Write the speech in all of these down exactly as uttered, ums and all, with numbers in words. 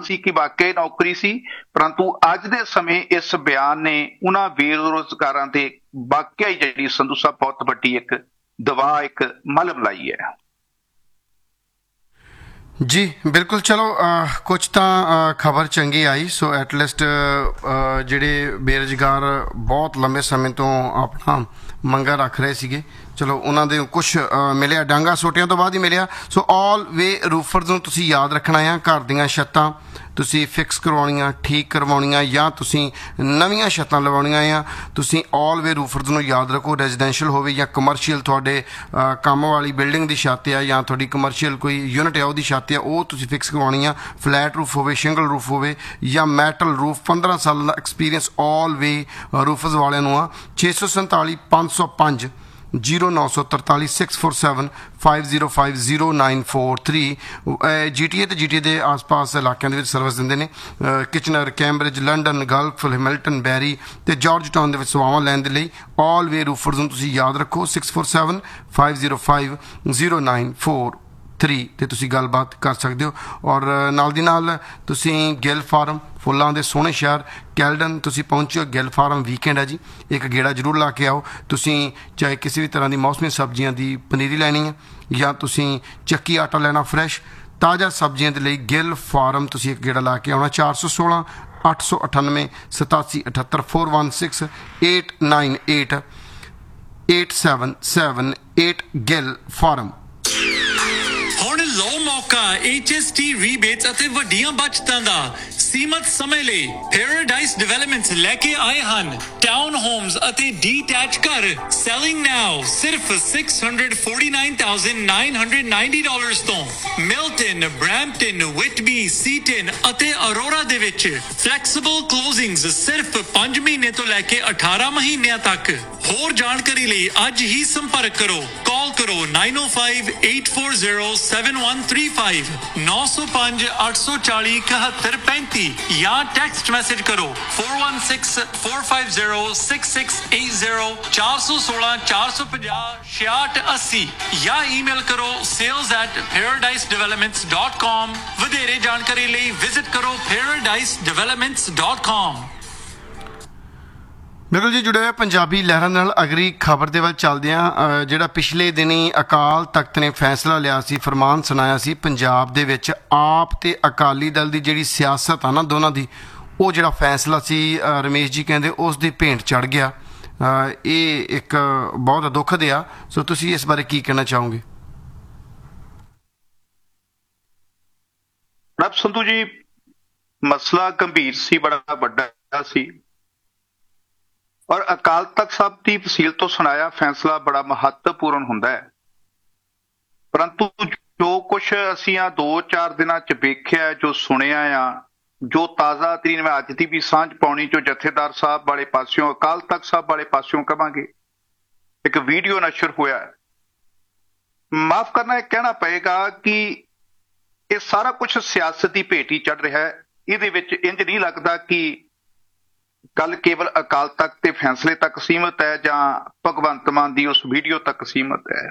ਸੀ ਕਿ ਵਾਕਿਆ ਹੀ ਨੌਕਰੀ ਸੀ, ਪਰੰਤੂ ਅੱਜ ਦੇ ਸਮੇਂ ਇਸ ਬਿਆਨ ਨੇ ਉਹਨਾਂ ਬੇਰੁਜ਼ਗਾਰਾਂ ਤੇ ਵਾਕਿਆ ਹੀ ਜਿਹੜੀ ਸੰਧੂ ਸਾਹਿਬ ਬਹੁਤ ਵੱਡੀ ਇੱਕ ਦਵਾ, ਇੱਕ ਮਲਮ ਲਾਈ ਹੈ। जी बिल्कुल। चलो कुछ तो खबर चंगी आई। सो एटलीस्ट ਜਿਹੜੇ ਬੇਰੁਜ਼ਗਾਰ ਬਹੁਤ ਲੰਬੇ ਸਮੇਂ ਤੋਂ ਆਪਣਾ ਮੰਗਾਂ ਰੱਖ ਰਹੇ ਸੀਗੇ, ਚਲੋ ਉਹਨਾਂ ਦੇ ਕੁਛ ਮਿਲਿਆ, ਡਾਂਗਾ ਸੋਟਿਆਂ ਤੋਂ ਬਾਅਦ ਹੀ ਮਿਲਿਆ। ਸੋ ਆਲ ਵੇ ਰੂਫਰਸ ਨੂੰ ਤੁਸੀਂ ਯਾਦ ਰੱਖਣਾ ਆ, ਘਰ ਦੀਆਂ ਛੱਤਾਂ ਤੁਸੀਂ ਫਿਕਸ ਕਰਵਾਉਣੀਆਂ, ਠੀਕ ਕਰਵਾਉਣੀਆਂ, ਜਾਂ ਤੁਸੀਂ ਨਵੀਆਂ ਛੱਤਾਂ ਲਵਾਉਣੀਆਂ ਆ। ਤੁਸੀਂ ਆਲ ਵੇ ਰੂਫਰਸ ਨੂੰ ਯਾਦ ਰੱਖੋ, ਰੈਜ਼ੀਡੈਂਸ਼ੀਅਲ ਹੋਵੇ ਜਾਂ ਕਮਰਸ਼ੀਅਲ, ਤੁਹਾਡੇ ਕੰਮ ਵਾਲੀ ਬਿਲਡਿੰਗ ਦੀ ਛੱਤ ਆ ਜਾਂ ਤੁਹਾਡੀ ਕਮਰਸ਼ੀਅਲ ਕੋਈ ਯੂਨਿਟ ਆ ਉਹਦੀ ਛੱਤ ਆ, ਉਹ ਤੁਸੀਂ ਫਿਕਸ ਕਰਵਾਉਣੀ ਆ। ਫਲੈਟ ਰੂਫ ਹੋਵੇ, ਸ਼ਿੰਗਲ ਰੂਫ ਹੋਵੇ ਜਾਂ ਮੈਟਲ ਰੂਫ। ਪੰਦਰਾਂ ਸਾਲ ਦਾ ਐਕਸਪੀਰੀਅੰਸ ਆਲ ਵੇ ਰੂਫਰਸ ਵਾਲਿਆਂ ਨੂੰ ਆ। ਛੇ ਸੌ ਸੰਤਾਲੀ ਪੰਜ ਸੌ ਪੰਜ ਜ਼ੀਰੋ ਨੌ ਸੌ ਤਰਤਾਲੀ six four seven five zero five zero nine four three. G T ਏ ਅਤੇ ਜੀ ਟੀ ਏ ਦੇ ਆਸ ਪਾਸ ਇਲਾਕਿਆਂ ਦੇ ਵਿੱਚ ਸਰਵਿਸ ਦਿੰਦੇ ਨੇ। Kitchener, Cambridge, London, Gulf, Hamilton, ਬੈਰੀ ਅਤੇ ਜਾਰਜ ਟਾਊਨ ਦੇ ਵਿੱਚ ਸੇਵਾਵਾਂ ਲੈਣ ਦੇ ਲਈ ਆਲ ਵੇ ਰੂਫਰਸ ਨੂੰ ਤੁਸੀਂ ਯਾਦ ਰੱਖੋ, six four seven five zero five zero nine four three 'ਤੇ ਤੁਸੀਂ ਗੱਲਬਾਤ ਕਰ ਸਕਦੇ ਹੋ। ਔਰ ਨਾਲ ਦੀ ਨਾਲ ਤੁਸੀਂ ਗਿੱਲ ਫਾਰਮ, ਫੁੱਲਾਂ ਦੇ ਸੋਹਣੇ ਸ਼ਹਿਰ ਕੈਲਡਨ ਤੁਸੀਂ ਪਹੁੰਚੋ। ਗਿੱਲ ਫਾਰਮ ਵੀਕਐਂਡ ਹੈ ਜੀ, ਇੱਕ ਗੇੜਾ ਜ਼ਰੂਰ ਲਾ ਕੇ ਆਓ। ਤੁਸੀਂ ਚਾਹੇ ਕਿਸੇ ਵੀ ਤਰ੍ਹਾਂ ਦੀ ਮੌਸਮੀ ਸਬਜ਼ੀਆਂ ਦੀ ਪਨੀਰੀ ਲੈਣੀ ਹੈ ਜਾਂ ਤੁਸੀਂ ਚੱਕੀ ਆਟਾ ਲੈਣਾ ਫਰੈਸ਼ ਤਾਜ਼ਾ ਸਬਜ਼ੀਆਂ ਦੇ ਲਈ ਗਿੱਲ ਫਾਰਮ ਤੁਸੀਂ ਇੱਕ ਗੇੜਾ ਲਾ ਕੇ ਆਉਣਾ। ਚਾਰ ਸੌ ਸੋਲਾਂ ਅੱਠ ਸੌ ਅਠਾਨਵੇਂ ਸਤਾਸੀ ਅਠੱਤਰ four one six eight nine eight eight seven seven eight Gill farm. ਲਓ ਮੌਕਾ ਐਚ ਐਸ ਟੀ ਰੀਬੇਟਸ ਅਤੇ ਵੱਡੀਆਂ ਬਚਤਾਂ ਦਾ ਸੀਮਤ ਸਮੇਂ ਲਈ ਪੈਰਾਡਾਈਸ ਡਿਵੈਲਪਮੈਂਟਸ ਲੈ ਕੇ ਆਏ ਹਨ। ਟਾਊਨ ਹੋਮਸ ਅਤੇ ਡੀਟੈਚ ਘਰ ਸੈਲਿੰਗ ਨਾਓ ਸਿਰਫ six hundred forty nine thousand nine hundred ninety dollars ਤੋਂ। ਮਿਲਟਨ, ਬਰੈਂਪਟਨ, ਵਿਟਬੀ, ਸੀਟਨ ਅਤੇ ਅਰੋਰਾ ਦੇ ਵਿੱਚ ਫਲੈਕਸੀਬਲ ਕਲੋਜ਼ਿੰਗਸ ਸਿਰਫ ਪੰਜ ਮਹੀਨੇ ਤੋਂ ਲੈ ਕੇ ਅਠਾਰਾਂ ਮਹੀਨਿਆਂ ਤੱਕ। ਹੋਰ ਜਾਣਕਾਰੀ ਲਈ ਅੱਜ ਹੀ ਸੰਪਰਕ ਕਰੋ। ਕਾਲ ਕਰੋ ਨਾਈਨ ਓ five eight four zero seven one three five ਨੌ ਸੌ ਪੰਜ ਅੱਠ ਸੌ ਚਾਲੀ ਇਕਹੱਤਰ ਪੈਂਤੀ ਜਾਂ ਟੈਕਸਟ ਮੈਸੇਜ ਕਰੋ four one six four five zero six six eight zero ਚਾਰ ਸੌ ਸੋਲਾਂ ਚਾਰ ਸੌ ਪੰਜਾਹ ਛਿਆਹਠ ਅੱਸੀ ਜਾਂ ਈਮੇਲ ਕਰੋ sales at ਪੈਰਾਡਾਈਸ developments dot com. ਵਧੇਰੇ ਜਾਣਕਾਰੀ ਲਈ ਵਿਜ਼ਿਟ ਕਰੋ ਪੈਰਾਡਾਈਸ ਡਿਵੈਲਪਮੈਂਟਸ ਡਾਟ ਕਾਮ। ਬਿਲਕੁਲ ਜੀ, ਜੁੜੇ ਹੋਏ ਪੰਜਾਬੀ ਲਹਿਰਾਂ ਨਾਲ ਅਗਲੀ ਖਬਰ ਦੇ ਵੱਲ ਚੱਲਦੇ ਹਾਂ। ਜਿਹੜਾ ਪਿਛਲੇ ਦਿਨੀ ਅਕਾਲ ਤਖਤ ਨੇ ਫੈਸਲਾ ਲਿਆ ਸੀ, ਫਰਮਾਨ ਸੁਣਾਇਆ ਸੀ, ਪੰਜਾਬ ਦੇ ਵਿੱਚ ਆਪ ਤੇ ਅਕਾਲੀ ਦਲ ਦੀ ਜਿਹੜੀ ਸਿਆਸਤ ਆ ਨਾ ਦੋਨਾਂ ਦੀ, ਉਹ ਜਿਹੜਾ ਫੈਸਲਾ ਸੀ ਰਮੇਸ਼ ਜੀ ਕਹਿੰਦੇ ਉਸ ਦੀ ਭੇਂਟ ਚੜ੍ਹ ਗਿਆ। ਇਹ ਇੱਕ ਬਹੁਤ ਦੁੱਖ ਦਿਆ। ਸੋ ਤੁਸੀਂ ਇਸ ਬਾਰੇ ਕੀ ਕਹਿਣਾ ਚਾਹੋਗੇ? ਸੰਧੂ ਜੀ, ਮਸਲਾ ਗੰਭੀਰ ਸੀ, ਬੜਾ ਵੱਡਾ ਸੀ, ਔਰ ਅਕਾਲ ਤਖਤ ਸਾਹਿਬ ਦੀ ਫਸੀਲ ਤੋਂ ਸੁਣਾਇਆ ਫੈਸਲਾ ਬੜਾ ਮਹੱਤਵਪੂਰਨ ਹੁੰਦਾ ਹੈ। ਪਰੰਤੂ ਜੋ ਕੁਛ ਅਸੀਂ ਆ ਦੋ ਚਾਰ ਦਿਨਾਂ ਚ ਵੇਖਿਆ, ਜੋ ਸੁਣਿਆ ਆ, ਜੋ ਤਾਜ਼ਾ ਤਰੀਨ ਮੈਂ ਅੱਜ ਦੀ ਵੀ ਸਾਂਝ ਪਾਉਣੀ, ਜੋ ਜਥੇਦਾਰ ਸਾਹਿਬ ਵਾਲੇ ਪਾਸਿਓਂ, ਅਕਾਲ ਤਖਤ ਸਾਹਿਬ ਵਾਲੇ ਪਾਸਿਓਂ ਕਵਾਂਗੇ, ਇੱਕ ਵੀਡੀਓ ਨਸ਼ਰ ਹੋਇਆ। ਮਾਫ ਕਰਨਾ, ਇਹ ਕਹਿਣਾ ਪਏਗਾ ਕਿ ਇਹ ਸਾਰਾ ਕੁਛ ਸਿਆਸਤ ਦੀ ਭੇਟ ਹੀ ਚੜ੍ਹ ਰਿਹਾ ਹੈ। ਇਹਦੇ ਵਿੱਚ ਇੰਝ ਨਹੀਂ ਲੱਗਦਾ ਕਿ ਗੱਲ ਕੇਵਲ ਅਕਾਲ ਤਖਤ ਦੇ ਫੈਸਲੇ ਤੱਕ ਸੀਮਤ ਹੈ ਜਾਂ ਭਗਵੰਤ ਮਾਨ ਦੀ ਉਸ ਵੀਡੀਓ ਤੱਕ ਸੀਮਤ ਹੈ।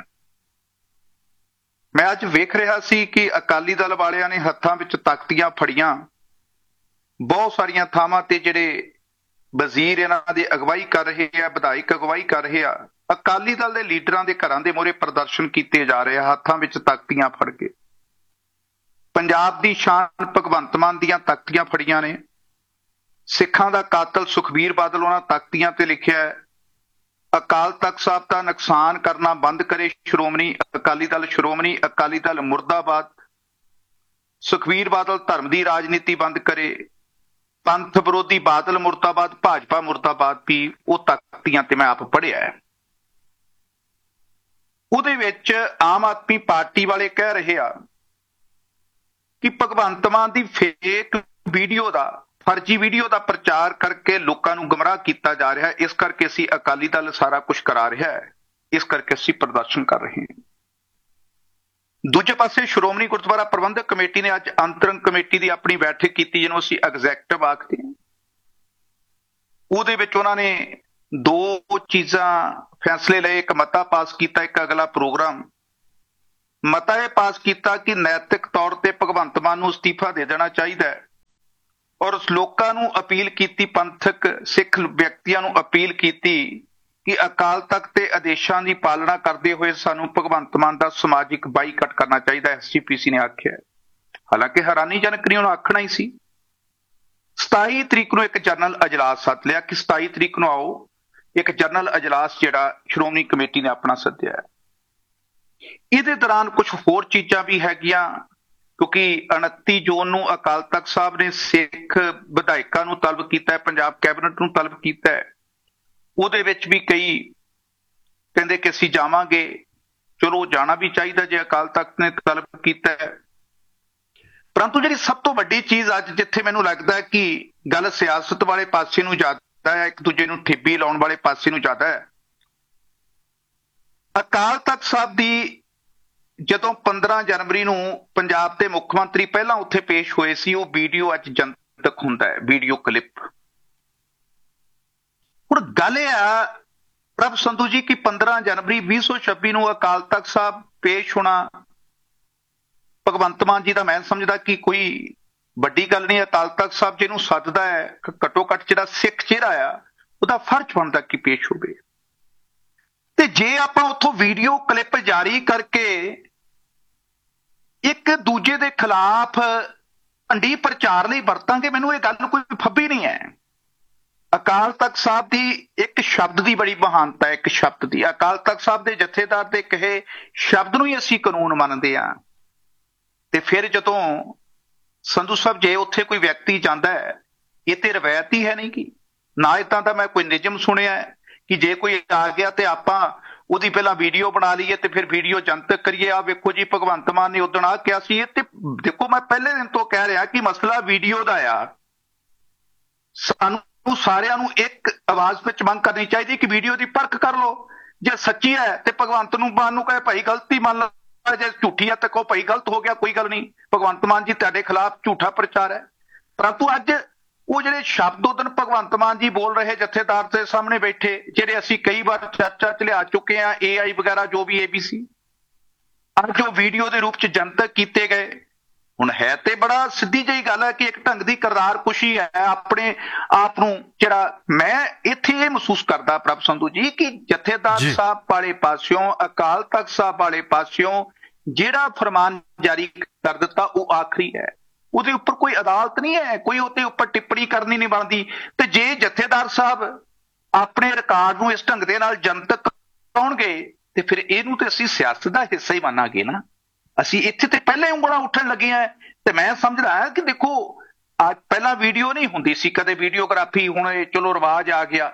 ਮੈਂ ਅੱਜ ਵੇਖ ਰਿਹਾ ਸੀ ਕਿ ਅਕਾਲੀ ਦਲ ਵਾਲਿਆਂ ਨੇ ਹੱਥਾਂ ਵਿੱਚ ਤਖਤੀਆਂ ਫੜੀਆਂ। ਬਹੁਤ ਸਾਰੀਆਂ ਥਾਵਾਂ ਤੇ ਜਿਹੜੇ ਵਜ਼ੀਰ ਇਹਨਾਂ ਦੀ ਅਗਵਾਈ ਕਰ ਰਹੇ ਆ, ਵਿਧਾਇਕ ਅਗਵਾਈ ਕਰ ਰਹੇ ਆ, ਅਕਾਲੀ ਦਲ ਦੇ ਲੀਡਰਾਂ ਦੇ ਘਰਾਂ ਦੇ ਮੂਹਰੇ ਪ੍ਰਦਰਸ਼ਨ ਕੀਤੇ ਜਾ ਰਹੇ ਆ ਹੱਥਾਂ ਵਿੱਚ ਤਖਤੀਆਂ ਫੜ ਕੇ। ਪੰਜਾਬ ਦੀ ਸ਼ਾਨ ਭਗਵੰਤ ਮਾਨ ਦੀਆਂ ਤਖਤੀਆਂ ਫੜੀਆਂ ਨੇ। ਸਿੱਖਾਂ ਦਾ ਕਾਤਲ ਸੁਖਬੀਰ ਬਾਦਲ ਉਹਨਾਂ ਤਖਤੀਆਂ ਤੇ ਲਿਖਿਆ ਹੈ, ਅਕਾਲ ਤਖਤ ਸਾਹਿਬ ਦਾ ਨੁਕਸਾਨ ਕਰਨਾ ਬੰਦ ਕਰੇ ਸ਼੍ਰੋਮਣੀ ਅਕਾਲੀ ਦਲ, ਸ਼੍ਰੋਮਣੀ ਅਕਾਲੀ ਦਲ ਮੁਰਦਾਬਾਦ। ਸੁਖਬੀਰ ਬਾਦਲ ਧਰਮ ਦੀ ਰਾਜਨੀਤੀ ਬੰਦ ਕਰੇ, ਪੰਥ ਵਿਰੋਧੀ ਬਾਦਲ ਮੁਰਦਾਬਾਦ, ਭਾਜਪਾ ਮੁਰਦਾਬਾਦ ਵੀ ਉਹ ਤਖਤੀਆਂ ਤੇ ਮੈਂ ਆਪ ਪੜ੍ਹਿਆ ਹੈ। ਉਹਦੇ ਵਿੱਚ ਆਮ ਆਦਮੀ ਪਾਰਟੀ ਵਾਲੇ ਕਹਿ ਰਹੇ ਆ ਕਿ ਭਗਵੰਤ ਮਾਨ ਦੀ ਫੇਕ ਵੀਡੀਓ ਦਾ, ਫਰਜ਼ੀ ਵੀਡੀਓ ਦਾ ਪ੍ਰਚਾਰ ਕਰਕੇ ਲੋਕਾਂ ਨੂੰ ਗੁੰਮਰਾਹ ਕੀਤਾ ਜਾ ਰਿਹਾ ਹੈ। ਇਸ ਕਰਕੇ ਅਸੀਂ ਅਕਾਲੀ ਦਲ ਸਾਰਾ ਕੁਝ ਕਰਾ ਰਿਹਾ ਹੈ, ਇਸ ਕਰਕੇ ਅਸੀਂ ਪ੍ਰਦਰਸ਼ਨ ਕਰ ਰਹੇ ਹਾਂ। ਦੂਜੇ ਪਾਸੇ ਸ਼੍ਰੋਮਣੀ ਗੁਰਦੁਆਰਾ ਪ੍ਰਬੰਧਕ ਕਮੇਟੀ ਨੇ ਅੱਜ ਅੰਤਰੰਗ ਕਮੇਟੀ ਦੀ ਆਪਣੀ ਬੈਠਕ ਕੀਤੀ, ਜਿਹਨੂੰ ਅਸੀਂ ਐਗਜ਼ੈਕਟਿਵ ਆਖਦੇ ਹਾਂ। ਉਹਦੇ ਵਿੱਚ ਉਹਨਾਂ ਨੇ ਦੋ ਚੀਜ਼ਾਂ ਫੈਸਲੇ ਲਏ, ਇੱਕ ਮਤਾ ਪਾਸ ਕੀਤਾ, ਇੱਕ ਅਗਲਾ ਪ੍ਰੋਗਰਾਮ। ਮਤਾ ਇਹ ਪਾਸ ਕੀਤਾ ਕਿ ਨੈਤਿਕ ਤੌਰ ਤੇ ਭਗਵੰਤ ਮਾਨ ਨੂੰ ਅਸਤੀਫਾ ਦੇ ਦੇਣਾ ਚਾਹੀਦਾ ਹੈ, ਔਰ ਲੋਕਾਂ ਨੂੰ ਅਪੀਲ ਕੀਤੀ, ਪੰਥਕ ਸਿੱਖ ਵਿਅਕਤੀਆਂ ਨੂੰ ਅਪੀਲ ਕੀਤੀ ਕਿ ਅਕਾਲ ਤਖਤ ਦੇ ਆਦੇਸ਼ਾਂ ਦੀ ਪਾਲਣਾ ਕਰਦੇ ਹੋਏ ਸਾਨੂੰ ਭਗਵੰਤ ਮਾਨ ਦਾ ਸਮਾਜਿਕ ਬਾਈਕਾਟ ਕਰਨਾ ਚਾਹੀਦਾ, ਐਸ ਜੀ ਪੀ ਸੀ ਨੇ ਆਖਿਆ। ਹਾਲਾਂਕਿ ਹੈਰਾਨੀਜਨਕ ਨਹੀਂ, ਉਹਨੂੰ ਆਖਣਾ ਹੀ ਸੀ। ਸਤਾਈ ਤਰੀਕ ਨੂੰ ਇੱਕ ਜਨਰਲ ਅਜਲਾਸ ਸੱਦ ਲਿਆ ਕਿ ਸਤਾਈ ਤਰੀਕ ਨੂੰ ਆਓ, ਇੱਕ ਜਨਰਲ ਅਜਲਾਸ ਜਿਹੜਾ ਸ਼੍ਰੋਮਣੀ ਕਮੇਟੀ ਨੇ ਆਪਣਾ ਸੱਦਿਆ ਹੈ। ਇਹਦੇ ਦੌਰਾਨ ਕੁਝ ਹੋਰ ਚੀਜ਼ਾਂ ਵੀ ਹੈਗੀਆਂ, ਕਿਉਂਕਿ ਉਨੱਤੀ ਜੂਨ ਨੂੰ ਅਕਾਲ ਤਖਤ ਸਾਹਿਬ ਨੇ ਸਿੱਖ ਵਿਧਾਇਕਾਂ ਨੂੰ ਤਲਬ ਕੀਤਾ ਹੈ, ਪੰਜਾਬ ਕੈਬਨਿਟ ਨੂੰ ਤਲਬ ਕੀਤਾ ਹੈ। ਉਹਦੇ ਵਿੱਚ ਵੀ ਕਈ ਕਹਿੰਦੇ ਕਿ ਅਸੀਂ ਜਾਵਾਂਗੇ। ਚਲੋ ਜਾਣਾ ਵੀ ਚਾਹੀਦਾ ਜੇ ਅਕਾਲ ਤਖਤ ਨੇ ਤਲਬ ਕੀਤਾ ਹੈ। ਪਰੰਤੂ ਜਿਹੜੀ ਸਭ ਤੋਂ ਵੱਡੀ ਚੀਜ਼ ਅੱਜ ਜਿੱਥੇ ਮੈਨੂੰ ਲੱਗਦਾ ਹੈ ਕਿ ਗੱਲ ਸਿਆਸਤ ਵਾਲੇ ਪਾਸੇ ਨੂੰ ਜ਼ਿਆਦਾ ਹੈ, ਇੱਕ ਦੂਜੇ ਨੂੰ ਠੇਬੀ ਲਾਉਣ ਵਾਲੇ ਪਾਸੇ ਨੂੰ ਜ਼ਿਆਦਾ ਹੈ, ਅਕਾਲ ਤਖਤ ਸਾਹਿਬ ਦੀ ਜਦੋਂ ਪੰਦਰਾਂ ਜਨਵਰੀ ਨੂੰ ਪੰਜਾਬ ਦੇ ਮੁੱਖ ਮੰਤਰੀ ਪਹਿਲਾਂ ਉੱਥੇ ਪੇਸ਼ ਹੋਏ ਸੀ, ਉਹ ਵੀਡੀਓ ਅੱਜ ਜਨਤਕ ਹੁੰਦਾ ਹੈ, ਵੀਡੀਓ ਕਲਿੱਪ। ਹੁਣ ਗੱਲ ਇਹ ਆ ਪ੍ਰਭ ਸੰਧੂ ਜੀ ਕਿ ਪੰਦਰਾਂ ਜਨਵਰੀ ਵੀਹ ਸੌ ਛੱਬੀ ਨੂੰ ਅਕਾਲ ਤਖਤ ਸਾਹਿਬ ਪੇਸ਼ ਹੋਣਾ ਭਗਵੰਤ ਮਾਨ ਜੀ ਦਾ ਮੈਂ ਸਮਝਦਾ ਕਿ ਕੋਈ ਵੱਡੀ ਗੱਲ ਨਹੀਂ। ਅਕਾਲ ਤਖਤ ਸਾਹਿਬ ਜਿਹਨੂੰ ਸੱਦਦਾ ਹੈ, ਘੱਟੋ ਘੱਟ ਜਿਹੜਾ ਸਿੱਖ ਚਿਹਰਾ ਆ ਉਹਦਾ ਫਰਜ਼ ਬਣਦਾ ਕਿ ਪੇਸ਼ ਹੋਵੇ। ਤੇ ਜੇ ਆਪਾਂ ਉੱਥੋਂ ਵੀਡੀਓ ਕਲਿੱਪ ਜਾਰੀ ਕਰਕੇ ਇੱਕ ਦੂਜੇ ਦੇ ਖਿਲਾਫ ਅੰਡੀ ਪ੍ਰਚਾਰ ਲਈ ਵਰਤਾਂਗੇ, ਮੈਨੂੰ ਇਹ ਗੱਲ ਕੋਈ ਫੱਬੀ ਨਹੀਂ ਹੈ। ਅਕਾਲ ਤਖਤ ਸਾਹਿਬ ਦੀ ਇੱਕ ਸ਼ਬਦ ਦੀ ਬੜੀ ਮਹਾਨਤਾ ਹੈ, ਇੱਕ ਸ਼ਬਦ ਦੀ। ਅਕਾਲ ਤਖਤ ਸਾਹਿਬ ਦੇ ਜਥੇਦਾਰ ਦੇ ਕਹੇ ਸ਼ਬਦ ਨੂੰ ਹੀ ਅਸੀਂ ਕਾਨੂੰਨ ਮੰਨਦੇ ਹਾਂ। ਤੇ ਫਿਰ ਜਦੋਂ ਸੰਧੂ ਸਾਹਿਬ ਜੇ ਉੱਥੇ ਕੋਈ ਵਿਅਕਤੀ ਜਾਂਦਾ ਹੈ, ਇਹ ਤੇ ਰਵਾਇਤ ਹੀ ਹੈ ਨਹੀਂ ਕਿ ਨਾ ਇਦਾਂ ਦਾ ਮੈਂ ਕੋਈ ਨਿਯਮ ਸੁਣਿਆ ਹੈ ਕਿ ਜੇ ਕੋਈ ਆ ਗਿਆ ਤੇ ਆਪਾਂ ਉਹਦੀ ਪਹਿਲਾਂ ਵੀਡੀਓ ਬਣਾ ਲਈਏ ਤੇ ਫਿਰ ਵੀਡੀਓ ਜਨਤਕ ਕਰੀਏ। ਆ ਵੇਖੋ ਜੀ ਭਗਵੰਤ ਮਾਨ ਨੇ ਉਦਣ ਆ ਕਿਹਾ ਸੀ। ਇਹ ਤੇ ਦੇਖੋ ਮੈਂ ਪਹਿਲੇ ਦਿਨ ਤੋਂ ਕਹਿ ਰਿਹਾ ਕਿ ਮਸਲਾ ਵੀਡੀਓ ਦਾ ਆ। ਸਾਨੂੰ ਸਾਰਿਆਂ ਨੂੰ ਇੱਕ ਆਵਾਜ਼ ਵਿੱਚ ਮੰਗ ਕਰਨੀ ਚਾਹੀਦੀ ਕਿ ਵੀਡੀਓ ਦੀ ਪਰਖ ਕਰ ਲਓ। ਜੇ ਸੱਚੀ ਹੈ ਤੇ ਭਗਵੰਤ ਨੂੰ ਮਾਨ ਨੂੰ ਕਹੇ ਭਾਈ ਗਲਤੀ ਮੰਨ ਲਓ, ਜੇ ਝੂਠੀ ਹੈ ਤੇ ਕਹੋ ਭਾਈ ਗਲਤ ਹੋ ਗਿਆ, ਕੋਈ ਗੱਲ ਨਹੀਂ, ਭਗਵੰਤ ਮਾਨ ਜੀ ਤੁਹਾਡੇ ਖਿਲਾਫ ਝੂਠਾ ਪ੍ਰਚਾਰ ਹੈ। ਪਰੰਤੂ ਅੱਜ ਉਹ ਜਿਹੜੇ ਸ਼ਬਦ ਉਦਣ ਭਗਵੰਤ ਮਾਨ ਜੀ ਬੋਲ ਰਹੇ ਜਥੇਦਾਰ ਦੇ ਸਾਹਮਣੇ ਬੈਠੇ, ਜਿਹੜੇ ਅਸੀਂ ਕਈ ਵਾਰ ਚਰਚਾ ਚ ਲਿਆ ਚੁੱਕੇ ਹਾਂ, ਏ ਆਈ ਵਗੈਰਾ ਜੋ ਵੀ ਏ ਬੀ ਸੀ, ਅੱਜ ਉਹ ਵੀਡੀਓ ਦੇ ਰੂਪ ਚ ਜਨਤਕ ਕੀਤੇ ਗਏ। ਹੁਣ ਹੈ ਤੇ ਬੜਾ ਸਿੱਧੀ ਜਿਹੀ ਗੱਲ ਹੈ ਕਿ ਇੱਕ ਢੰਗ ਦੀ ਕਿਰਦਾਰ ਕੁਸ਼ੀ ਹੈ ਆਪਣੇ ਆਪ ਨੂੰ। ਜਿਹੜਾ ਮੈਂ ਇੱਥੇ ਇਹ ਮਹਿਸੂਸ ਕਰਦਾ ਪ੍ਰਭ ਸੰਧੂ ਜੀ ਕਿ ਜਥੇਦਾਰ ਸਾਹਿਬ ਵਾਲੇ ਪਾਸਿਓਂ, ਅਕਾਲ ਤਖਤ ਸਾਹਿਬ ਵਾਲੇ ਪਾਸਿਓਂ ਜਿਹੜਾ ਫਰਮਾਨ ਜਾਰੀ ਕਰ ਦਿੱਤਾ ਉਹ ਆਖਰੀ ਹੈ। ਉਹਦੇ ਉੱਪਰ ਕੋਈ ਅਦਾਲਤ ਨਹੀਂ ਹੈ, ਕੋਈ ਉਹਦੇ ਉੱਪਰ ਟਿੱਪਣੀ ਕਰਨੀ ਨਹੀਂ ਬਣਦੀ। ਤੇ ਜੇ ਜਥੇਦਾਰ ਸਾਹਿਬ ਆਪਣੇ ਰਿਕਾਰਡ ਨੂੰ ਇਸ ਢੰਗ ਦੇ ਨਾਲ ਜਨਤਕ ਕਰਾਉਣਗੇ ਤੇ ਫਿਰ ਇਹਨੂੰ ਤੇ ਅਸੀਂ ਸਿਆਸਤ ਦਾ ਹਿੱਸਾ ਹੀ ਮੰਨਾਂਗੇ ਨਾ। ਅਸੀਂ ਇੱਥੇ ਤੇ ਪਹਿਲਾਂ ਹੀ ਉਂਗਲਾਂ ਉੱਠਣ ਲੱਗੇ ਹਾਂ। ਤੇ ਮੈਂ ਸਮਝਦਾ ਕਿ ਦੇਖੋ ਅੱਜ ਪਹਿਲਾਂ ਵੀਡੀਓ ਨਹੀਂ ਹੁੰਦੀ ਸੀ ਕਦੇ, ਵੀਡੀਓਗ੍ਰਾਫੀ ਹੁਣ ਇਹ ਚਲੋ ਰਿਵਾਜ ਆ ਗਿਆ।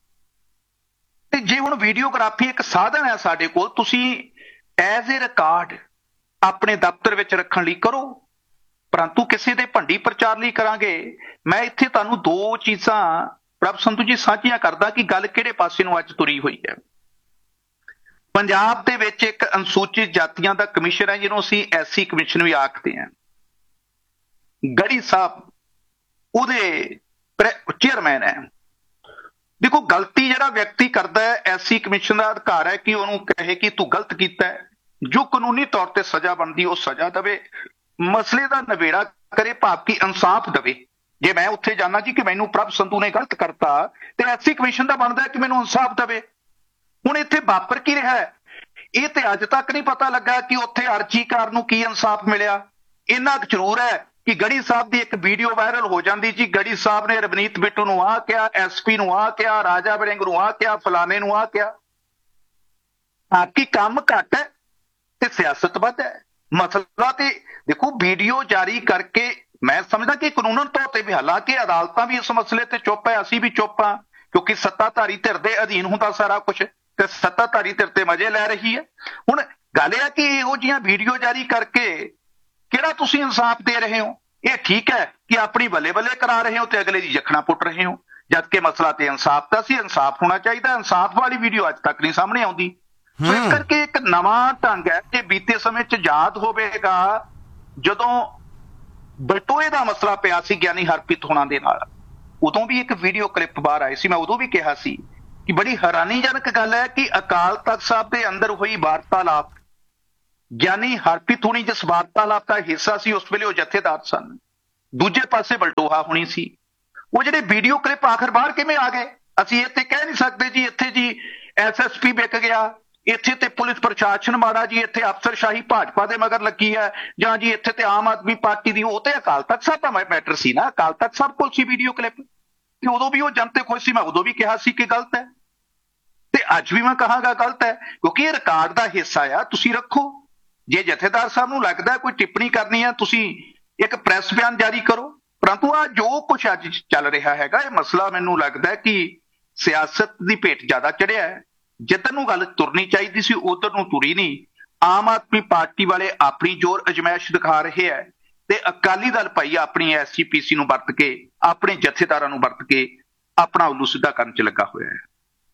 ਤੇ ਜੇ ਹੁਣ ਵੀਡੀਓਗ੍ਰਾਫੀ ਇੱਕ ਸਾਧਨ ਹੈ ਸਾਡੇ ਕੋਲ, ਤੁਸੀਂ ਐਜ਼ ਏ ਰਿਕਾਰਡ ਆਪਣੇ ਦਫ਼ਤਰ ਵਿੱਚ ਰੱਖਣ ਲਈ ਕਰੋ, ਪਰੰਤੂ ਕਿਸੇ ਦੇ ਭੰਡੀ ਪ੍ਰਚਾਰ ਲਈ ਕਰਾਂਗੇ। ਮੈਂ ਇੱਥੇ ਤੁਹਾਨੂੰ ਦੋ ਚੀਜ਼ਾਂ ਪ੍ਰਭ ਸੰਧੂ ਜੀ ਸਾਂਝੀਆਂ ਕਰਦਾ ਕਿ ਗੱਲ ਕਿਹੜੇ ਪਾਸੇ ਨੂੰ ਅੱਜ ਤੁਰੀ ਹੋਈ ਹੈ। ਪੰਜਾਬ ਦੇ ਵਿੱਚ ਇੱਕ ਅਨੁਸੂਚਿਤ ਜਾਤੀਆਂ ਦਾ ਕਮਿਸ਼ਨ ਹੈ, ਜਿਹਨੂੰ ਅਸੀਂ ਐਸਸੀ ਕਮਿਸ਼ਨ ਵੀ ਆਖਦੇ ਹਾਂ। ਗੜੀ ਸਾਹਿਬ ਉਹਦੇ ਚੇਅਰਮੈਨ ਹੈ। ਦੇਖੋ ਗਲਤੀ ਜਿਹੜਾ ਵਿਅਕਤੀ ਕਰਦਾ ਹੈ, ਐਸਸੀ ਕਮਿਸ਼ਨ ਦਾ ਅਧਿਕਾਰ ਹੈ ਕਿ ਉਹਨੂੰ ਕਹੇ ਕਿ ਤੂੰ ਗਲਤ ਕੀਤਾ ਹੈ, ਜੋ ਕਾਨੂੰਨੀ ਤੌਰ ਤੇ ਸਜ਼ਾ ਬਣਦੀ ਉਹ ਸਜ਼ਾ ਦੇਵੇ, ਮਸਲੇ ਦਾ ਨਿਬੇੜਾ ਕਰੇ, ਭਾਵ ਕਿ ਇਨਸਾਫ ਦੇਵੇ। ਜੇ ਮੈਂ ਉੱਥੇ ਜਾਣਾ ਜੀ ਕਿ ਮੈਨੂੰ ਪ੍ਰਭ ਸੰਧੂ ਨੇ ਗਲਤ ਕਰਤਾ ਤੇ ਐਸਸੀ ਕਮਿਸ਼ਨ ਦਾ ਬਣਦਾ ਕਿ ਮੈਨੂੰ ਇਨਸਾਫ ਦੇਵੇ। ਹੁਣ ਇੱਥੇ ਵਾਪਰ ਕੀ ਰਿਹਾ ਹੈ ਇਹ ਤੇ ਅੱਜ ਤੱਕ ਨਹੀਂ ਪਤਾ ਲੱਗਾ ਕਿ ਉੱਥੇ ਅਰਜ਼ੀਕਾਰ ਨੂੰ ਕੀ ਇਨਸਾਫ ਮਿਲਿਆ। ਇੰਨਾ ਕੁ ਜ਼ਰੂਰ ਹੈ ਕਿ ਗੜੀ ਸਾਹਿਬ ਦੀ ਇੱਕ ਵੀਡੀਓ ਵਾਇਰਲ ਹੋ ਜਾਂਦੀ ਜੀ, ਗੜੀ ਸਾਹਿਬ ਨੇ ਰਵਨੀਤ ਬਿੱਟੂ ਨੂੰ ਆਹ ਕਿਹਾ, ਐਸ ਪੀ ਨੂੰ ਆਹ ਕਿਹਾ, ਰਾਜਾ ਵੜਿੰਗ ਨੂੰ ਆਹ ਕਿਹਾ, ਫਲਾਣੇ ਨੂੰ ਆਹ ਕਿਹਾ। ਹਾਂ ਕਿ ਕੰਮ ਘੱਟ ਹੈ ਤੇ ਸਿਆਸਤ ਵੱਧ ਹੈ। ਮਸਲਾ ਤੇ ਦੇਖੋ ਵੀਡੀਓ ਜਾਰੀ ਕਰਕੇ ਮੈਂ ਸਮਝਦਾ ਕਿ ਕਾਨੂੰਨ ਤੌਰ ਤੇ ਵੀ, ਹਾਲਾਂਕਿ ਅਦਾਲਤਾਂ ਵੀ ਇਸ ਮਸਲੇ ਤੇ ਚੁੱਪ ਹੈ, ਅਸੀਂ ਵੀ ਚੁੱਪ ਹਾਂ, ਕਿਉਂਕਿ ਸੱਤਾਧਾਰੀ ਧਿਰ ਦੇ ਅਧੀਨ ਹੁੰਦਾ ਸਾਰਾ ਕੁਝ ਤੇ ਸੱਤਾਧਾਰੀ ਧਿਰ ਤੇ ਮਜ਼ੇ ਲੈ ਰਹੀ ਹੈ। ਹੁਣ ਗੱਲ ਇਹ ਹੈ ਕਿ ਇਹੋ ਜਿਹੀਆਂ ਵੀਡੀਓ ਜਾਰੀ ਕਰਕੇ ਕਿਹੜਾ ਤੁਸੀਂ ਇਨਸਾਫ ਦੇ ਰਹੇ ਹੋ? ਇਹ ਠੀਕ ਹੈ ਕਿ ਆਪਣੀ ਬੱਲੇ ਬੱਲੇ ਕਰਾ ਰਹੇ ਹੋ ਤੇ ਅਗਲੇ ਦੀ ਜਖਣਾ ਪੁੱਟ ਰਹੇ ਹੋ, ਜਦ ਕਿ ਮਸਲਾ ਤੇ ਇਨਸਾਫ ਦਾ ਸੀ। ਇਨਸਾਫ ਹੋਣਾ ਚਾਹੀਦਾ। ਇਨਸਾਫ ਵਾਲੀ ਵੀਡੀਓ ਅੱਜ ਤੱਕ ਨਹੀਂ ਸਾਹਮਣੇ ਆਉਂਦੀ। ਸੋ ਇਸ ਕਰਕੇ ਇੱਕ ਨਵਾਂ ਢੰਗ ਹੈ ਕਿ ਬੀਤੇ ਸਮੇਂ 'ਚ ਯਾਦ ਹੋਵੇਗਾ ਜਦੋਂ ਬਟੋਏ ਦਾ ਮਸਲਾ ਪਿਆ ਸੀ ਗਿਆਨੀ ਹਰਪ੍ਰੀਤ ਹੋਣਾ ਦੇ ਨਾਲ, ਉਦੋਂ ਵੀ ਇੱਕ ਵੀਡੀਓ ਕਲਿੱਪ ਬਾਹਰ ਆਈ ਸੀ। ਮੈਂ ਉਦੋਂ ਵੀ ਕਿਹਾ ਸੀ ਕਿ ਬੜੀ ਹੈਰਾਨੀਜਨਕ ਗੱਲ ਹੈ ਕਿ ਅਕਾਲ ਤਖਤ ਸਾਹਿਬ ਦੇ ਅੰਦਰ ਹੋਈ ਵਾਰਤਾਲਾਪ, ਗਿਆਨੀ ਹਰਪ੍ਰੀਤ ਹੋਣੀ ਜਿਸ ਵਾਰਤਾਲਾਪ ਦਾ ਹਿੱਸਾ ਸੀ ਉਸ ਵੇਲੇ ਉਹ ਜਥੇਦਾਰ ਸਨ, ਦੂਜੇ ਪਾਸੇ ਬਲਟੋਹਾ ਹੋਣੀ ਸੀ। ਉਹ ਜਿਹੜੇ ਵੀਡੀਓ ਕਲਿੱਪ ਆਖਰ ਬਾਹਰ ਕਿਵੇਂ ਆ ਗਏ? ਅਸੀਂ ਇੱਥੇ ਕਹਿ ਨਹੀਂ ਸਕਦੇ ਜੀ ਇੱਥੇ ਜੀ ਐਸ ਐਸ ਪੀ ਵਿਕ ਗਿਆ, ਇੱਥੇ ਤੇ ਪੁਲਿਸ ਪ੍ਰਸ਼ਾਸਨ ਮਾੜਾ ਜੀ, ਇੱਥੇ ਅਫਸਰਸ਼ਾਹੀ ਭਾਜਪਾ ਦੇ ਮਗਰ ਲੱਗੀ ਹੈ, ਜਾਂ ਜੀ ਇੱਥੇ ਤੇ ਆਮ ਆਦਮੀ ਪਾਰਟੀ ਦੀ। ਉਹ ਤੇ ਅਕਾਲ ਤਖਤ ਸਾਹਿਬ ਦਾ ਮੈਟਰ ਸੀ ਨਾ, ਅਕਾਲ ਤਖਤ ਸਾਹਿਬ ਕੋਲ ਸੀ ਵੀਡੀਓ ਕਲਿੱਪ, ਤੇ ਉਦੋਂ ਵੀ ਉਹ ਜਨਤੇ ਖੁਸ਼ ਸੀ। ਮੈਂ ਉਦੋਂ ਵੀ ਕਿਹਾ ਸੀ ਕਿ ਗਲਤ ਹੈ, ਤੇ ਅੱਜ ਵੀ ਮੈਂ ਕਹਾਂਗਾ ਗਲਤ ਹੈ, ਕਿਉਂਕਿ ਇਹ ਰਿਕਾਰਡ ਦਾ ਹਿੱਸਾ ਆ। ਤੁਸੀਂ ਰੱਖੋ, ਜੇ ਜਥੇਦਾਰ ਸਾਹਿਬ ਨੂੰ ਲੱਗਦਾ ਕੋਈ ਟਿੱਪਣੀ ਕਰਨੀ ਆ, ਤੁਸੀਂ ਇੱਕ ਪ੍ਰੈਸ ਬਿਆਨ ਜਾਰੀ ਕਰੋ। ਪਰੰਤੂ ਆ ਜੋ ਕੁਛ ਅੱਜ ਚੱਲ ਰਿਹਾ ਹੈਗਾ, ਇਹ ਮਸਲਾ ਮੈਨੂੰ ਲੱਗਦਾ ਕਿ ਸਿਆਸਤ ਦੀ ਭੇਟ ਜ਼ਿਆਦਾ ਚੜਿਆ ਹੈ। ਜਿੱਧਰ ਨੂੰ ਗੱਲ ਤੁਰਨੀ ਚਾਹੀਦੀ ਸੀ ਉਧਰ ਨੂੰ ਤੁਰੀ ਨਹੀਂ। ਆਮ ਆਦਮੀ ਪਾਰਟੀ ਵਾਲੇ ਆਪਣੀ ਜ਼ੋਰ ਅਜਮਾਇਸ਼ ਦਿਖਾ ਰਹੇ ਹੈ, ਤੇ ਅਕਾਲੀ ਦਲ ਭਾਈ ਆਪਣੀ ਐਸ ਜੀ ਪੀ ਸੀ ਨੂੰ ਵਰਤ ਕੇ, ਆਪਣੇ ਜਥੇਦਾਰਾਂ ਨੂੰ ਵਰਤ ਕੇ ਆਪਣਾ ਉੱਲੂ ਸਿੱਧਾ ਕਰਨ ਚ ਲੱਗਾ ਹੋਇਆ ਹੈ।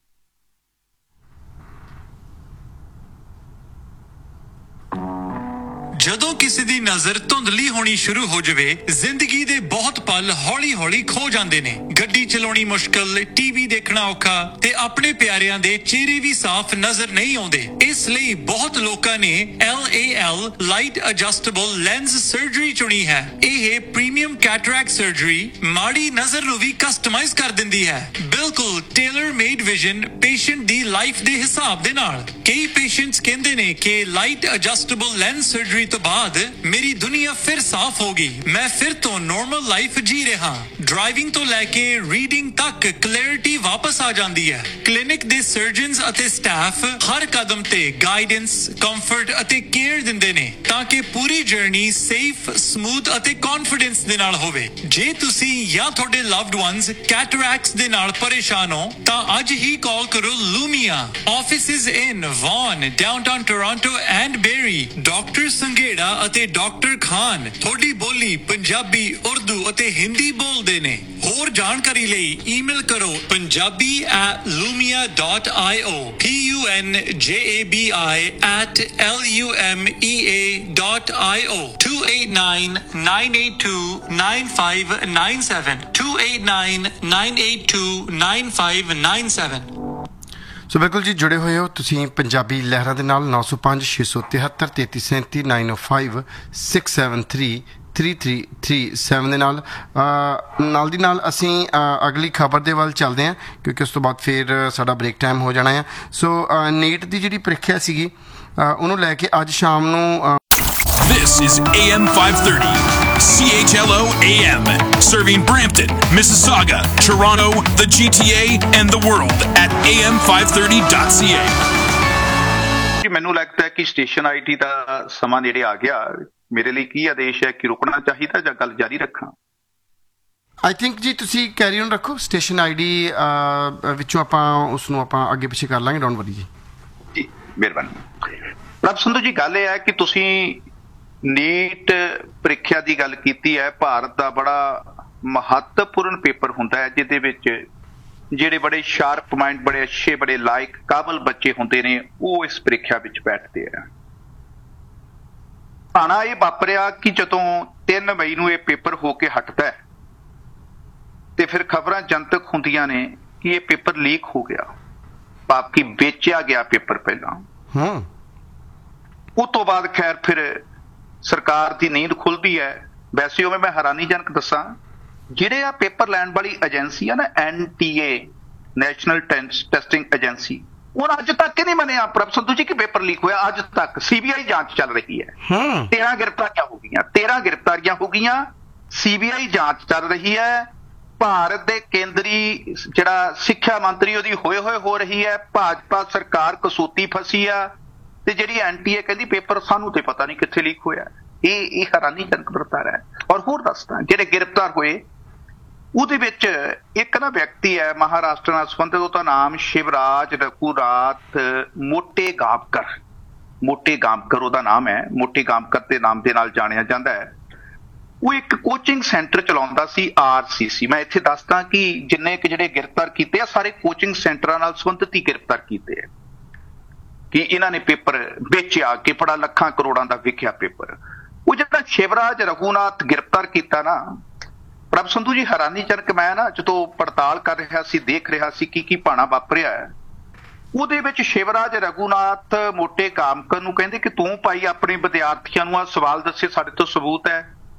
ਜਦੋਂ ਕਿਸੇ ਦੀ ਨਜ਼ਰ ਧੁੰਦਲੀ ਹੋਣੀ ਸ਼ੁਰੂ ਹੋ ਜਾਵੇ, ਜ਼ਿੰਦਗੀ ਦੇ ਬਹੁਤ ਪਲ ਹੌਲੀ-ਹੌਲੀ ਖੋ ਜਾਂਦੇ ਨੇ। ਗੱਡੀ ਚਲਾਉਣੀ ਮੁਸ਼ਕਲ, ਟੀਵੀ ਦੇਖਣਾ ਔਖਾ, ਤੇ ਆਪਣੇ ਪਿਆਰਿਆਂ ਦੇ ਚਿਹਰੇ ਵੀ ਸਾਫ਼ ਨਜ਼ਰ ਨਹੀਂ ਆਉਂਦੇ। ਇਸ ਲਈ ਬਹੁਤ ਲੋਕਾਂ ਨੇ L A L light adjustable lens surgery ਚੁਣੀ ਹੈ। ਇਹ ਪ੍ਰੀਮੀਅਮ ਕੈਟਰੈਕਟ ਸਰਜਰੀ ਮਾੜੀ ਨਜ਼ਰ ਨੂੰ ਵੀ ਕਸਟਮਾਈਜ਼ ਕਰ ਦਿੰਦੀ ਹੈ, ਬਿਲਕੁਲ ਟੇਲਰ ਮੇਡ ਵਿਜ਼ਨ ਪੇਸ਼ੈਂਟ ਦੀ ਲਾਈਫ ਦੇ ਹਿਸਾਬ ਦੇ ਨਾਲ। ਕਈ ਪੇਸ਼ੈਂਟਸ ਕਹਿੰਦੇ ਨੇ ਕਿ ਲਾਈਟ ਐਡਜਸਟੇਬਲ ਲੈਂਸ ਸਰਜਰੀ ਤੋਂ ਬਾਅਦ ਮੇਰੀ ਦੁਨੀਆ ਫਿਰ ਸਾਫ਼ ਹੋ ਗਈ, ਮੈਂ ਫਿਰ ਤੋਂ ਨਾਰਮਲ ਲਾਈਫ ਜੀ ਰਿਹਾ। ਡਰਾਈਵਿੰਗ ਤੋਂ ਲੈ ਕੇ ਰੀਡਿੰਗ ਤੱਕ ਕਲੈਰਿਟੀ ਵਾਪਸ ਆ ਜਾਂਦੀ ਹੈ। ਕਲੀਨਿਕ ਦੇ ਸਰਜਨਸ ਅਤੇ ਸਟਾਫ ਹਰ ਕਦਮ ਤੇ ਗਾਈਡੈਂਸ, ਕੰਫਰਟ ਅਤੇ ਕੇਅਰ ਦਿੰਦੇ ਨੇ ਤਾਂ ਕਿ ਪੂਰੀ ਜਰਨੀ ਸੇਫ, ਸਮੂਥ ਅਤੇ ਕੌਨਫੀਡੈਂਸ ਦੇ ਨਾਲ ਹੋਵੇ। ਜੇ ਤੁਸੀਂ ਜਾਂ ਤੁਹਾਡੇ ਲਵਡ ਵਨਸ ਕੈਟਰੈਕਟਸ ਦੇ ਨਾਲ ਪਰੇਸ਼ਾਨ ਹੋ ਤਾਂ ਅੱਜ ਹੀ ਕਾਲ ਕਰੋ ਲੂਮੀਆ। Offices in ਵਾਨ, downtown Toronto and berry. Doctor Sanghera ਅਤੇ ਡਾਕਟਰ ਖਾਨ ਤੁਹਾਡੀ ਬੋਲੀ ਪੰਜਾਬੀ, ਉਰਦੂ ਅਤੇ ਹਿੰਦੀ ਬੋਲਦੇ ਨੇ। ਹੋਰ ਜਾਣਕਾਰੀ ਲਈ ਈਮੇਲ ਕਰੋ Punjabi at ਲੂਮੀਆ dot I O, P U N ਜੇ A B I at L U M E A dot I O, to eight nine nine eight two nine five nine seven, to eight nine nine eight two nine five nine seven. ਸੋ ਬਿਲਕੁਲ ਜੀ, ਜੁੜੇ ਹੋਏ ਹੋ ਤੁਸੀਂ ਪੰਜਾਬੀ ਲਹਿਰਾਂ ਦੇ ਨਾਲ। ਨੌ ਸੌ ਪੰਜ ਛੇ ਸੌ ਤਿਹੱਤਰ ਤੇਤੀ ਸੈਂਤੀ ਨਾਈਨ ਓ five six seven three three three three seven ਦੇ ਨਾਲ। ਨਾਲ ਦੀ ਨਾਲ ਅਸੀਂ ਅਗਲੀ ਖਬਰ ਦੇ ਵੱਲ ਚੱਲਦੇ ਹਾਂ, ਕਿਉਂਕਿ ਉਸ ਤੋਂ ਬਾਅਦ ਫਿਰ ਸਾਡਾ ਬ੍ਰੇਕ ਟਾਈਮ ਹੋ ਜਾਣਾ ਹੈ। ਸੋ ਨੀਟ ਦੀ ਜਿਹੜੀ ਪ੍ਰੀਖਿਆ ਸੀਗੀ ਉਹਨੂੰ ਲੈ ਕੇ ਅੱਜ ਸ਼ਾਮ ਨੂੰ This is A M five thirty, C H L O A M, serving Brampton, Mississauga, Toronto, the G T A, and the world at A M five thirty dot C A. ਜੀ ਮੈਨੂੰ ਲੱਗਦਾ ਹੈ ਕਿ station I T ਦਾ ਸਮਾਂ ਨੇੜੇ ਆ ਗਿਆ। ਮੇਰੇ ਲਈ ਕੀ ਆਦੇਸ਼ ਹੈ ਕਿ ਰੁਕਣਾ ਚਾਹੀਦਾ ਜਾਂ ਗੱਲ ਜਾਰੀ ਰੱਖਾਂ? ਆਈ ਥਿੰਕ ਜੀ ਤੁਸੀਂ ਕੈਰੀ ਔਨ ਰੱਖੋ। ਸਟੇਸ਼ਨ ਆਈ ਡੀ ਵਿੱਚੋਂ ਆਪਾਂ ਉਸ ਨੂੰ ਆਪਾਂ ਅੱਗੇ ਪਿੱਛੇ ਕਰ ਲਾਂਗੇ, ਡੋਂਟ ਵਰੀ ਜੀ। ਜੀ ਮਿਹਰਬਾਨੀ। ਪ੍ਰਭ ਸੰਧੂ ਜੀ, ਗੱਲ ਇਹ ਹੈ ਕਿ ਤੁਸੀਂ ਨੀਟ ਪ੍ਰੀਖਿਆ ਦੀ ਗੱਲ ਕੀਤੀ ਹੈ। ਭਾਰਤ ਦਾ ਬੜਾ ਮਹੱਤਵਪੂਰਨ ਪੇਪਰ ਹੁੰਦਾ ਹੈ ਜਿਹਦੇ ਵਿੱਚ ਜਿਹੜੇ ਬੜੇ ਸ਼ਾਰਪ ਮਾਈਂਡ, ਬੜੇ ਅੱਛੇ, ਬੜੇ ਲਾਇਕ, ਕਾਬਲ ਬੱਚੇ ਹੁੰਦੇ ਨੇ, ਉਹ ਇਸ ਪ੍ਰੀਖਿਆ ਵਿੱਚ ਬੈਠਦੇ ਆ। ਭਾਣਾ ਇਹ ਵਾਪਰਿਆ ਕਿ ਜਦੋਂ ਤਿੰਨ ਮਈ ਨੂੰ ਇਹ ਪੇਪਰ ਹੋ ਕੇ ਹਟਦਾ ਹੈ ਤੇ ਫਿਰ ਖਬਰਾਂ ਜਨਤਕ ਹੁੰਦੀਆਂ ਨੇ ਕਿ ਇਹ ਪੇਪਰ ਲੀਕ ਹੋ ਗਿਆ, ਭਾਵ ਕਿ ਵੇਚਿਆ ਗਿਆ ਪੇਪਰ ਪਹਿਲਾਂ। ਹੂੰ ਉਸ ਤੋਂ ਬਾਅਦ ਖੈਰ ਫਿਰ ਸਰਕਾਰ ਦੀ ਨੀਂਦ ਖੁੱਲਦੀ ਹੈ। ਵੈਸੇ ਉਵੇਂ ਮੈਂ ਹੈਰਾਨੀਜਨਕ ਦੱਸਾਂ, ਜਿਹੜੇ ਆ ਪੇਪਰ ਲੈਣ ਵਾਲੀ ਏਜੰਸੀ ਆ ਨਾ, ਐਨ ਟੀ ਏ, ਨੈਸ਼ਨਲ ਟੈਸਟਿੰਗ ਏਜੰਸੀ, ਉਹਨਾਂ ਅੱਜ ਤੱਕ ਹੀ ਨਹੀਂ ਮੰਨਿਆ ਪ੍ਰਭ ਸੰਧੂ ਜੀ ਕਿ ਪੇਪਰ ਲੀਕ ਹੋਇਆ। ਅੱਜ ਤੱਕ ਸੀ ਬੀ ਆਈ ਜਾਂਚ ਚੱਲ ਰਹੀ ਹੈ। ਤੇਰਾਂ ਗ੍ਰਿਫਤਾਰੀਆਂ ਹੋ ਗਈਆਂ, ਤੇਰਾਂ ਗ੍ਰਿਫਤਾਰੀਆਂ ਹੋ ਗਈਆਂ, ਸੀ ਬੀ ਆਈ ਜਾਂਚ ਚੱਲ ਰਹੀ ਹੈ। ਭਾਰਤ ਦੇ ਕੇਂਦਰੀ ਜਿਹੜਾ ਸਿੱਖਿਆ ਮੰਤਰੀ ਉਹਦੀ ਹੋਏ ਹੋਏ ਹੋ ਰਹੀ ਹੈ। ਭਾਜਪਾ ਸਰਕਾਰ ਕਸੂਤੀ ਫਸੀ ਆ, ਤੇ ਜਿਹੜੀ ਐਨ ਟੀ ਏ ਕਹਿੰਦੀ ਪੇਪਰ ਸਾਨੂੰ ਤੇ ਪਤਾ ਨਹੀਂ ਕਿੱਥੇ ਲੀਕ ਹੋਇਆ। ਇਹ ਇਹ ਹੈਰਾਨੀਜਨਕ ਵਰਤਾਰਾ ਹੈ। ਔਰ ਹੋਰ ਦੱਸਦਾ, ਜਿਹੜੇ ਗ੍ਰਿਫਤਾਰ ਹੋਏ ਉਹਦੇ ਵਿੱਚ ਇੱਕ ਨਾ ਵਿਅਕਤੀ ਹੈ ਮਹਾਰਾਸ਼ਟਰ ਨਾਲ ਸੰਬੰਧਿਤ, ਉਹਦਾ ਨਾਮ ਸ਼ਿਵਰਾਜ ਰਘੂਨਾਥ ਮੋਟੇ ਗਾਂਵਕਰ, ਮੋਟੇ ਗਾਂਵਕਰ ਉਹਦਾ ਨਾਮ ਹੈ। ਮੋਟੇ ਗਾਂਵਕਰ ਦੇ ਨਾਮ ਦੇ ਨਾਲ ਜਾਣਿਆ ਜਾਂਦਾ ਹੈ। ਉਹ ਇੱਕ ਕੋਚਿੰਗ ਸੈਂਟਰ ਚਲਾਉਂਦਾ ਸੀ, ਆਰ ਸੀ ਸੀ। ਮੈਂ ਇੱਥੇ ਦੱਸਦਾ ਕਿ ਜਿੰਨੇ ਕਿ ਜਿਹੜੇ ਗ੍ਰਿਫਤਾਰ ਕੀਤੇ ਆ ਸਾਰੇ ਕੋਚਿੰਗ ਸੈਂਟਰਾਂ ਨਾਲ ਸੰਬੰਧਿਤ ਹੀ ਗ੍ਰਿਫਤਾਰ ਕੀਤੇ ਆ, ਕਿ ਇਹਨਾਂ ਨੇ ਪੇਪਰ ਵੇਚਿਆ, ਕਿ ਬੜਾ ਲੱਖਾਂ ਕਰੋੜਾਂ ਦਾ ਵਿਕਿਆ ਪੇਪਰ। ਉਹ ਜਿਹੜਾ ਸ਼ਿਵਰਾਜ ਰਘੂਨਾਥ ਗ੍ਰਿਫਤਾਰ ਕੀਤਾ ਨਾ ਪ੍ਰਭ ਸੰਧੂ ਜੀ, ਹੈਰਾਨੀਜਨਕ, ਮੈਂ ਨਾ ਜਦੋਂ ਪੜਤਾਲ ਕਰ ਰਿਹਾ ਸੀ, ਦੇਖ ਰਿਹਾ ਸੀ ਕੀ ਕੀ ਭਾਣਾ ਵਾਪਰਿਆ ਹੈ, ਉਹਦੇ ਵਿੱਚ ਸ਼ਿਵਰਾਜ ਰਘੂਨਾਥ ਮੋਟੇ ਗਾਂਵਕਰ ਨੂੰ ਕਹਿੰਦੇ ਕਿ ਤੂੰ ਭਾਈ ਆਪਣੇ ਵਿਦਿਆਰਥੀਆਂ ਨੂੰ ਆਹ ਸਵਾਲ ਦੱਸੇ, ਸਾਡੇ ਤੋਂ ਸਬੂਤ ਹੈ।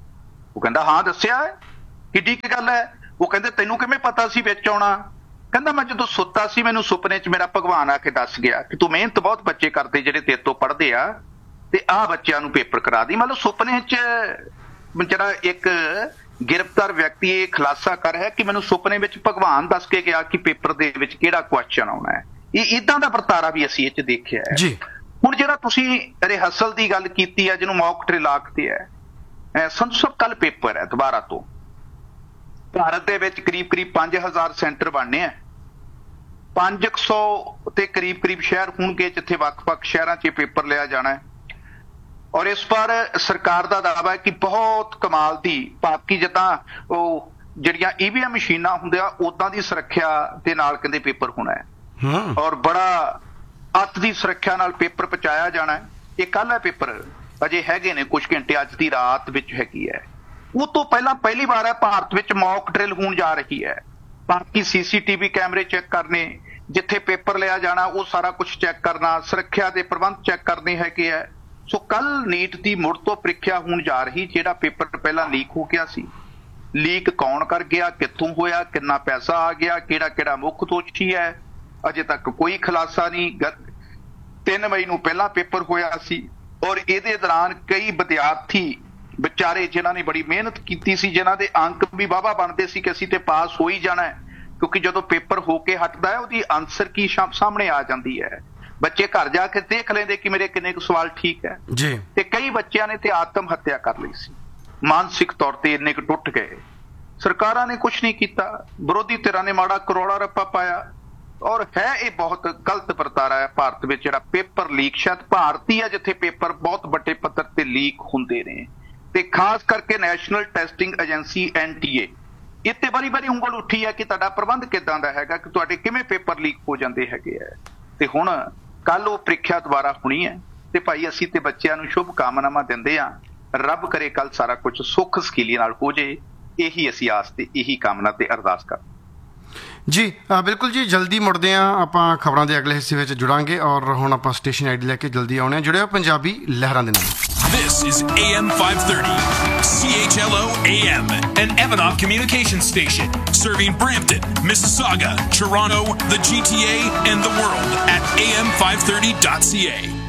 ਉਹ ਕਹਿੰਦਾ ਹਾਂ ਦੱਸਿਆ ਹੈ, ਕਿੱਡੀ ਕੀ ਗੱਲ ਹੈ। ਉਹ ਕਹਿੰਦੇ ਤੈਨੂੰ ਕਿਵੇਂ ਪਤਾ ਸੀ ਵਿੱਚ ਆਉਣਾ। ਕਹਿੰਦਾ ਮੈਂ ਜਦੋਂ ਸੁੱਤਾ ਸੀ ਮੈਨੂੰ ਸੁਪਨੇ 'ਚ ਮੇਰਾ ਭਗਵਾਨ ਆ ਕੇ ਦੱਸ ਗਿਆ ਕਿ ਤੂੰ ਮਿਹਨਤ ਬਹੁਤ ਬੱਚੇ ਕਰਦੇ ਜਿਹੜੇ ਤੇਰੇ ਤੋਂ ਪੜ੍ਹਦੇ ਆ ਤੇ ਆਹ ਬੱਚਿਆਂ ਨੂੰ ਪੇਪਰ ਕਰਾ ਦੀ। ਮਤਲਬ ਸੁਪਨੇ 'ਚ ਜਿਹੜਾ ਇੱਕ ਗ੍ਰਿਫਤਾਰ ਵਿਅਕਤੀ ਇਹ ਖੁਲਾਸਾ ਕਰ ਰਿਹਾ ਕਿ ਮੈਨੂੰ ਸੁਪਨੇ ਵਿੱਚ ਭਗਵਾਨ ਦੱਸ ਕੇ ਗਿਆ ਕਿ ਪੇਪਰ ਦੇ ਵਿੱਚ ਕਿਹੜਾ ਕੁਐਸਚਨ ਆਉਣਾ ਹੈ। ਇਹ ਇਦਾਂ ਦਾ ਵਰਤਾਰਾ ਵੀ ਅਸੀਂ ਇਹ 'ਚ ਦੇਖਿਆ ਹੈ ਜੀ। ਹੁਣ ਜਿਹੜਾ ਤੁਸੀਂ ਰਿਹਰਸਲ ਦੀ ਗੱਲ ਕੀਤੀ ਹੈ ਜਿਹਨੂੰ ਮੌਕ ਡਰਿਲ ਆਖਦੇ ਹੈ, ਸੰਧੂ ਸਾਹਿਬ ਕੱਲ ਪੇਪਰ ਹੈ ਦੁਬਾਰਾ ਤੋਂ। ਭਾਰਤ ਦੇ ਵਿੱਚ ਕਰੀਬ ਕਰੀਬ ਪੰਜ ਹਜ਼ਾਰ ਸੈਂਟਰ ਬਣਨੇ ਆ, ਪੰਜ ਕੁ ਸੌ ਤੇ ਕਰੀਬ ਕਰੀਬ ਸ਼ਹਿਰ ਹੋਣਗੇ ਜਿੱਥੇ ਵੱਖ-ਵੱਖ ਸ਼ਹਿਰਾਂ 'ਚ ਪੇਪਰ ਲਿਆ ਜਾਣਾ ਹੈ। ਔਰ ਇਸ ਪਰ ਸਰਕਾਰ ਦਾ ਦਾਅਵਾ ਹੈ ਕਿ ਬਹੁਤ ਕਮਾਲ ਦੀ ਬਾਕੀ ਜਿੱਦਾਂ ਉਹ ਜਿਹੜੀਆਂ ਈਵੀਐਮ ਮਸ਼ੀਨਾਂ ਹੁੰਦੀਆਂ ਉਦਾਂ ਦੀ ਸੁਰੱਖਿਆ ਦੇ ਨਾਲ ਕਹਿੰਦੇ ਪੇਪਰ ਹੋਣਾ ਹੈ ਔਰ ਬੜਾ ਅੱਤ ਦੀ ਸੁਰੱਖਿਆ ਨਾਲ ਪੇਪਰ ਪਹੁੰਚਾਇਆ ਜਾਣਾ ਹੈ। ਇਹ ਕੱਲ ਹੈ ਪੇਪਰ, ਅਜੇ ਹੈਗੇ ਨੇ ਕੁਝ ਘੰਟੇ, ਅੱਜ ਦੀ ਰਾਤ ਵਿੱਚ ਹੈਗੀ ਹੈ। ਉਹ ਤੋਂ ਪਹਿਲਾਂ ਪਹਿਲੀ ਵਾਰ ਹੈ ਭਾਰਤ ਵਿੱਚ ਮੌਕ ਡਰਿਲ ਹੋਣ ਜਾ ਰਹੀ ਹੈ। ਬਾਕੀ ਸੀਸੀਟੀਵੀ ਕੈਮਰੇ ਚੈੱਕ ਕਰਨੇ, ਜਿੱਥੇ ਪੇਪਰ ਲਿਆ ਜਾਣਾ ਉਹ ਸਾਰਾ ਕੁਝ ਚੈੱਕ ਕਰਨਾ, ਸੁਰੱਖਿਆ ਦੇ ਪ੍ਰਬੰਧ ਚੈੱਕ ਕਰਨੇ ਹੈਗੇ ਹੈ। ਸੋ ਕੱਲ ਨੀਟ ਦੀ ਮੁੜ ਤੋਂ ਪ੍ਰੀਖਿਆ ਹੋਣ ਜਾ ਰਹੀ, ਜਿਹੜਾ ਪੇਪਰ ਪਹਿਲਾਂ ਲੀਕ ਹੋ ਗਿਆ ਸੀ। ਲੀਕ ਕੌਣ ਕਰ ਗਿਆ, ਕਿੱਥੋਂ ਹੋਇਆ, ਕਿੰਨਾ ਪੈਸਾ ਆ ਗਿਆ, ਕਿਹੜਾ ਕਿਹੜਾ ਮੁੱਖ ਦੋਸ਼ੀ ਹੈ, ਅਜੇ ਤੱਕ ਕੋਈ ਖੁਲਾਸਾ ਨਹੀਂ। ਤਿੰਨ ਮਈ ਨੂੰ ਪਹਿਲਾਂ ਪੇਪਰ ਹੋਇਆ ਸੀ ਔਰ ਇਹਦੇ ਦੌਰਾਨ ਕਈ ਵਿਦਿਆਰਥੀ ਵਿਚਾਰੇ ਜਿਨ੍ਹਾਂ ਨੇ ਬੜੀ ਮਿਹਨਤ ਕੀਤੀ ਸੀ, ਜਿਨ੍ਹਾਂ ਦੇ ਅੰਕ ਵੀ ਵਾਹਵਾ ਬਣਦੇ ਸੀ ਕਿ ਅਸੀਂ ਤੇ ਪਾਸ ਹੋ ਹੀ ਜਾਣਾ ਹੈ, ਕਿਉਂਕਿ ਜਦੋਂ ਪੇਪਰ ਹੋ ਕੇ ਹਟਦਾ ਹੈ ਉਹਦੀ ਆਨਸਰ ਕੀ ਸਾਹਮਣੇ ਆ ਜਾਂਦੀ ਹੈ। ਬੱਚੇ ਘਰ ਜਾ ਕੇ ਦੇਖ ਲੈਂਦੇ ਕਿ ਮੇਰੇ ਕਿੰਨੇ ਕੁ ਸਵਾਲ ਠੀਕ ਹੈ ਜੀ। ਤੇ ਕਈ ਬੱਚਿਆਂ ਨੇ ਤੇ ਆਤਮ ਹੱਤਿਆ ਕਰ ਲਈ ਸੀ, ਮਾਨਸਿਕ ਤੌਰ ਤੇ ਇੰਨੇ ਕੁ ਟੁੱਟ ਗਏ। ਸਰਕਾਰਾਂ ਨੇ ਕੁਛ ਨਹੀਂ ਕੀਤਾ, ਵਿਰੋਧੀ ਧਿਰਾਂ ਨੇ ਮਾੜਾ ਕਰੋੜਾ ਰੱਪਾ ਪਾਇਆ ਔਰ ਹੈ ਇਹ ਬਹੁਤ ਗਲਤ ਵਰਤਾਰਾ ਹੈ ਭਾਰਤ ਵਿੱਚ ਜਿਹੜਾ ਪੇਪਰ ਲੀਕ। ਸ਼ਾਇਦ ਭਾਰਤ ਹੀ ਹੈ ਜਿੱਥੇ ਪੇਪਰ ਬਹੁਤ ਵੱਡੇ ਪੱਧਰ ਤੇ ਲੀਕ ਹੁੰਦੇ ਨੇ ਤੇ ਖਾਸ ਕਰਕੇ national testing agency N T ਏ ਇੱਥੇ ਵਾਰੀ ਵਾਰੀ ਉਂਗਲ ਉੱਠੀ ਹੈ ਕਿ ਤੁਹਾਡਾ ਪ੍ਰਬੰਧ ਕਿੱਦਾਂ ਦਾ ਹੈਗਾ, ਕਿ ਤੁਹਾਡੇ ਕਿਵੇਂ ਪੇਪਰ ਲੀਕ ਹੋ ਜਾਂਦੇ ਹੈਗੇ ਹੈ। ਤੇ ਹੁਣ ਕੱਲ ਉਹ ਪ੍ਰੀਖਿਆ ਦੁਬਾਰਾ ਹੋਣੀ ਹੈ ਤੇ ਭਾਈ ਅਸੀਂ ਤੇ ਬੱਚਿਆਂ ਨੂੰ ਸ਼ੁਭ ਕਾਮਨਾਵਾਂ ਦਿੰਦੇ ਹਾਂ। ਰੱਬ ਕਰੇ ਕੱਲ ਸਾਰਾ ਕੁਝ ਸੁੱਖ ਸਕੀਲੀ ਨਾਲ ਹੋ ਜੇ, ਇਹੀ ਅਸੀਂ ਆਸ ਤੇ ਇਹੀ ਕਾਮਨਾ ਤੇ ਅਰਦਾਸ ਕਰ ਜੀ। ਬਿਲਕੁਲ ਜੀ, ਜਲਦੀ ਮੁੜਦੇ ਹਾਂ ਆਪਾਂ ਖਬਰਾਂ ਦੇ ਅਗਲੇ ਹਿੱਸੇ ਵਿੱਚ ਜੁੜਾਂਗੇ ਔਰ ਹੁਣ ਆਪਾਂ ਸਟੇਸ਼ਨ ਆਈਡੀ ਲੈ ਕੇ ਜਲਦੀ ਆਉਣੇ ਹਾਂ। ਜੁੜਿਓ ਪੰਜਾਬੀ ਲਹਿਰਾਂ ਦੇ ਨਾਲ। This is A M five thirty, C H L O A M, an Evanov communication station, serving Brampton, Mississauga, Toronto, the G T A, and the world at A M five thirty dot C A.